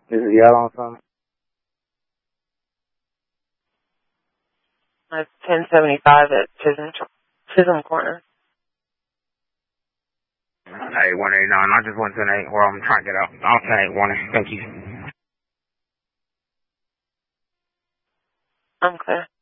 Is it yellow on something? That's 1075 at Chisholm Corner. Hey, 189. I just went to an 8 where I'm trying to get out. I'll say 1. Thank you. I'm clear.